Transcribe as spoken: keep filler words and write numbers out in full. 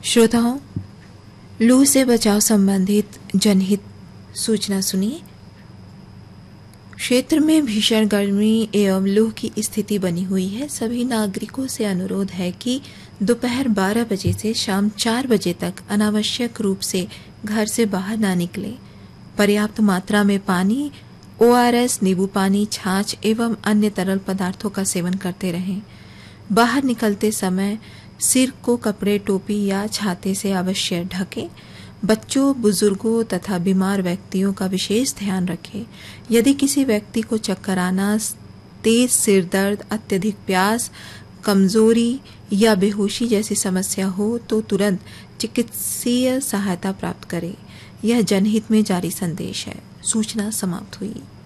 श्रोताओं, लू से बचाव संबंधित जनहित सूचना सुनिए। क्षेत्र में भीषण गर्मी एवं लू की स्थिति बनी हुई है। सभी नागरिकों से अनुरोध है कि दोपहर बारह बजे से शाम चार बजे तक अनावश्यक रूप से घर से बाहर ना निकलें। पर्याप्त मात्रा में पानी, ओ आर एस, नींबू पानी, छाछ एवं अन्य तरल पदार्थों का सेवन करते रहें। बाहर निकलते समय सिर को कपड़े, टोपी या छाते से अवश्य ढकें। बच्चों, बुजुर्गों तथा बीमार व्यक्तियों का विशेष ध्यान रखें। यदि किसी व्यक्ति को चक्कर आना, तेज सिर दर्द, अत्यधिक प्यास, कमजोरी या बेहोशी जैसी समस्या हो तो तुरंत चिकित्सीय सहायता प्राप्त करें। यह जनहित में जारी संदेश है। सूचना समाप्त हुई।